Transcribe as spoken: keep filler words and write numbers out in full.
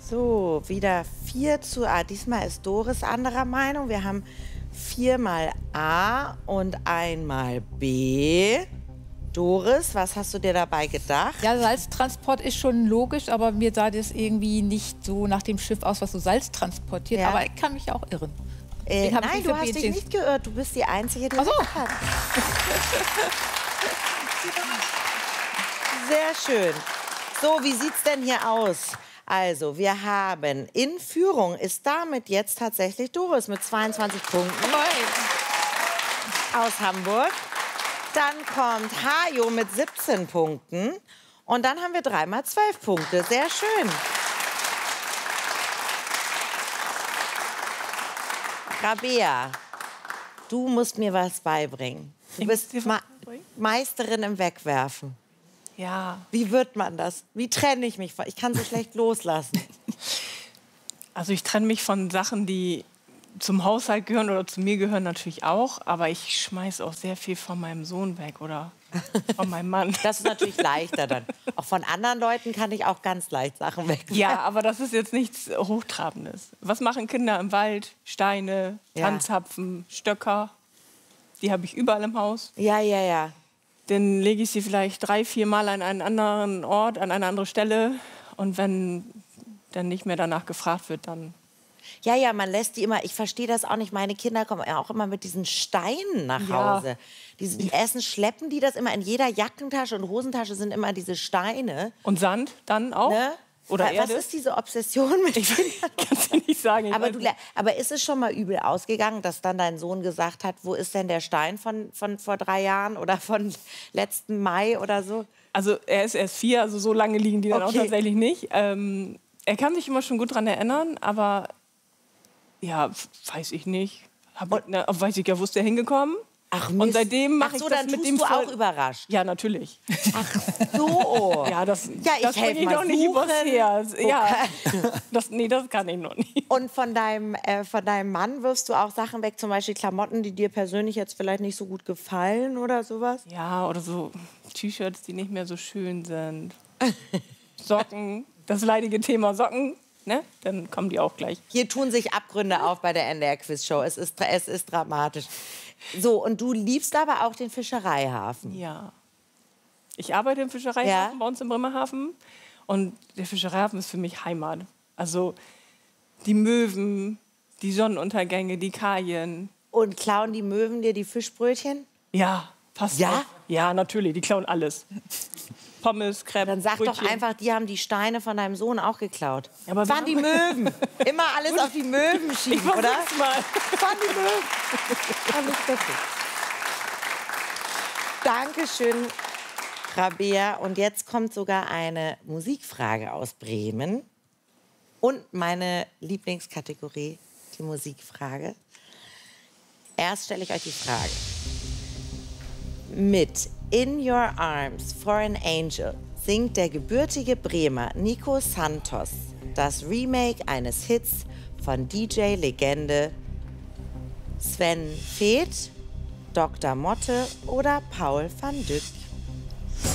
So, wieder vier zu A. Diesmal ist Doris anderer Meinung. Wir haben viermal A und einmal B. Doris, was hast du dir dabei gedacht? Ja, Salztransport ist schon logisch, aber mir sah das irgendwie nicht so nach dem Schiff aus, was so Salz transportiert. Ja. Aber ich kann mich auch irren. Äh, hab nein, ich du für hast B dich entschieden. nicht geirrt. Du bist die Einzige, die Ach so. recht hat. Sehr schön. So, wie sieht's denn hier aus? Also, wir haben in Führung ist damit jetzt tatsächlich Doris mit zweiundzwanzig Punkten aus Hamburg. Dann kommt Hajo mit siebzehn Punkten. Und dann haben wir dreimal zwölf Punkte. Sehr schön. Rabea, du musst mir was beibringen. Du Ich bist muss dir Ma was beibringen? Meisterin im Wegwerfen. Ja, Wie wird man das? Wie trenne ich mich? von- Ich kann so schlecht loslassen. also ich trenne mich von Sachen, die zum Haushalt gehören oder zu mir gehören natürlich auch. Aber ich schmeiß auch sehr viel von meinem Sohn weg oder von meinem Mann. Das ist natürlich leichter dann. Auch von anderen Leuten kann ich auch ganz leicht Sachen wegwerfen. Ja, aber das ist jetzt nichts Hochtrabendes. Was machen Kinder im Wald? Steine, Ja. Tanzapfen, Stöcker. Die habe ich überall im Haus. Ja, ja, ja. Dann lege ich sie vielleicht drei, vier Mal an einen anderen Ort, an eine andere Stelle. Und wenn dann nicht mehr danach gefragt wird, dann... Ja, ja, man lässt die immer, ich verstehe das auch nicht, meine Kinder kommen ja auch immer mit diesen Steinen nach Ja. Hause. Diese, die essen, schleppen die das immer in jeder Jackentasche und Hosentasche sind immer diese Steine. Und Sand dann auch? Ne? Oder Was Erde? ist diese Obsession mit Ich Kindern? kann es dir nicht sagen. Ich Aber, weiß du, nicht. le- aber ist es schon mal übel ausgegangen, dass dann dein Sohn gesagt hat, wo ist denn der Stein von, von vor drei Jahren oder von letzten Mai oder so? Also er ist erst vier, also so lange liegen die dann Okay. auch tatsächlich nicht. Ähm, er kann sich immer schon gut daran erinnern, aber ja, f- weiß ich nicht. Hab, ich- na, weiß ich ja, wo ist der hingekommen? Ach, Und Mist. seitdem mache Ach so, ich das dann mit tust dem du auch voll- überrascht. Ja, natürlich. Ach so. Ja, das, Ja, ich das helf bring ich mal doch nicht übers suchen. Herz. Ja, Okay. das, nee, das kann ich noch nicht. Und von deinem, äh, von deinem Mann wirfst du auch Sachen weg, zum Beispiel Klamotten, die dir persönlich jetzt vielleicht nicht so gut gefallen oder sowas? Ja, oder so T-Shirts, die nicht mehr so schön sind. Socken, das leidige Thema Socken, ne? Dann kommen die auch gleich. Hier tun sich Abgründe auf bei der N D R-Quiz-Show. Es ist, dra- es ist dramatisch. So, und du liebst aber auch den Fischereihafen. Ja. Ich arbeite im Fischereihafen Ja. bei uns in Bremerhaven. Und der Fischereihafen ist für mich Heimat. Also die Möwen, die Sonnenuntergänge, die Kajen. Und klauen die Möwen dir die Fischbrötchen? Ja, passt. Ja? Auch. Ja, natürlich, die klauen alles. Pommes, Crepe, Dann sag Brötchen. doch einfach, die haben die Steine von deinem Sohn auch geklaut. Ja, aber wir waren die Möwen. Immer alles auf die Möwen schieben, oder? Versuch's mal. Waren die Möwen. Alles perfekt. Dankeschön, Rabea. Und jetzt kommt sogar eine Musikfrage aus Bremen. Und meine Lieblingskategorie, die Musikfrage. Erst stelle ich euch die Frage. Mit In Your Arms for an Angel singt der gebürtige Bremer Nico Santos das Remake eines Hits von D J-Legende Sven Väth, Doktor Motte oder Paul van Dyk.